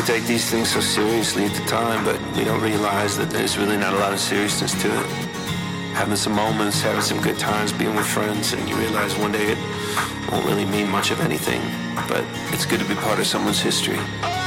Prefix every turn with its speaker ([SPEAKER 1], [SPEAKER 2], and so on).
[SPEAKER 1] We take these things so seriously at the time, but we don't realize that there's really not a lot of seriousness to it. Having some moments, having some good times, being with friends, and you realize one day it won't really mean much of anything, but it's good to be part of someone's history.